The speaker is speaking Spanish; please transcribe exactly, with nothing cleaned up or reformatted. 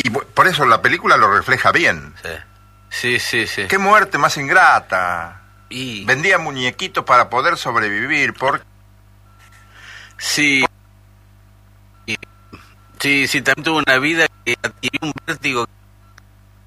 Y por eso la película lo refleja bien. Sí, sí, sí. sí. Qué muerte más ingrata. Y... Vendía muñequitos para poder sobrevivir. ¿Por Sí. Y... Sí, sí, también tuvo una vida que adquirió un vértigo